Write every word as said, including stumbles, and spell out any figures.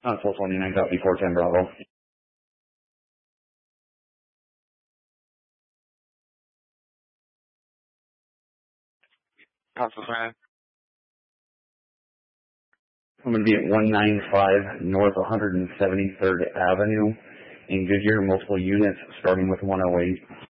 Console twenty-nine, copy four ten Bravo. Console twenty-nine. I'm going to be at one ninety-five North one hundred seventy-third Avenue in Goodyear, multiple units starting with one oh eight.